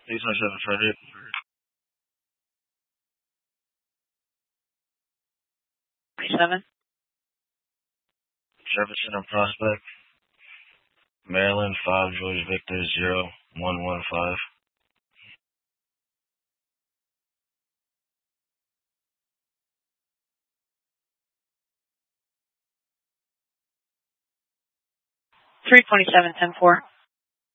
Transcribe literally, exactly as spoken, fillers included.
eight twenty-seven Frederick. Seven. Jefferson and Prospect. Maryland five George Victor zero one one five. Three twenty-seven ten four.